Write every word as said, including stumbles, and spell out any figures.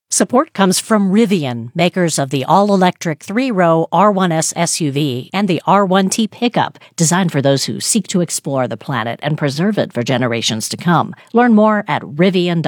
Support comes from Rivian, makers of the all-electric three-row R one S S U V and the R one T pickup, designed for those who seek to explore the planet and preserve it for generations to come. Learn more at rivian dot com.